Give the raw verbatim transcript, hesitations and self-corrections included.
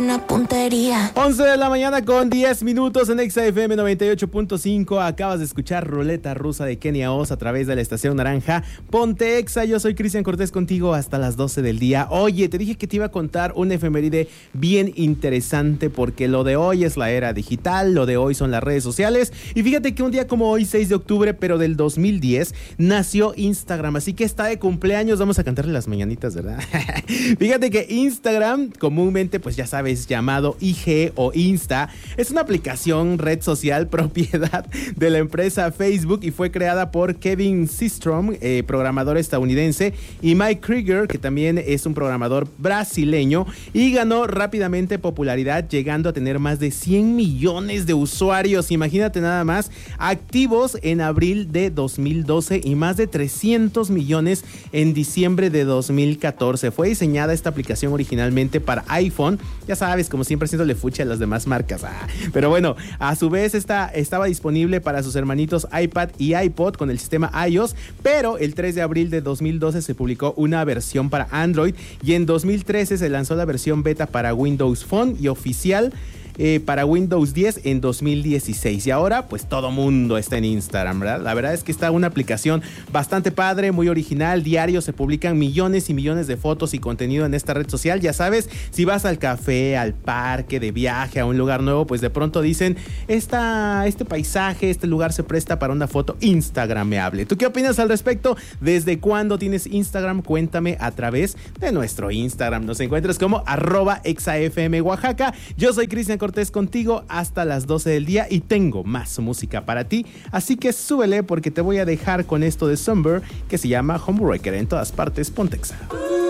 buena puntería. once de la mañana con diez minutos en Exa F M noventa y ocho punto cinco. Acabas de escuchar Ruleta Rusa de Kenia Oz a través de la estación naranja. Ponte Exa, yo soy Cristian Cortés contigo hasta las doce del día. Oye, te dije que te iba a contar una efeméride bien interesante porque lo de hoy es la era digital, lo de hoy son las redes sociales. Y fíjate que un día como hoy, seis de octubre, pero del dos mil diez, nació Instagram. Así que está de cumpleaños, vamos a cantarle las mañanitas, ¿verdad? Fíjate que Instagram, comúnmente pues ya sabes, llamado I G o Insta, es una aplicación, red social propiedad de la empresa Facebook y fue creada por Kevin Systrom, eh, programador estadounidense, y Mike Krieger, que también es un programador brasileño, y ganó rápidamente popularidad, llegando a tener más de cien millones de usuarios, imagínate nada más, activos en abril de dos mil doce y más de trescientos millones en diciembre de dos mil catorce. Fue diseñada esta aplicación originalmente para iPhone, ya sabes, como siempre haciéndole fucha a las demás marcas, ah, pero bueno, a su vez esta, estaba disponible para sus hermanitos iPad y iPod con el sistema iOS, pero el tres de abril de dos mil doce se publicó una versión para Android y en dos mil trece se lanzó la versión beta para Windows Phone y oficial Eh, para Windows diez en dos mil dieciséis. Y ahora pues todo mundo está en Instagram, ¿verdad? La verdad es que está una aplicación bastante padre, muy original. Diario se publican millones y millones de fotos y contenido en esta red social. Ya sabes, si vas al café, al parque, de viaje, a un lugar nuevo, pues de pronto dicen, esta, este paisaje, este lugar se presta para una foto instagrameable. ¿Tú qué opinas al respecto? ¿Desde cuándo tienes Instagram? Cuéntame a través de nuestro Instagram. Nos encuentras como arroba exafm Oaxaca. Yo soy Cristian Cortés contigo hasta las doce del día y tengo más música para ti, así que súbele porque te voy a dejar con esto de Summer que se llama Homebreaker. En todas partes, ponte Exa.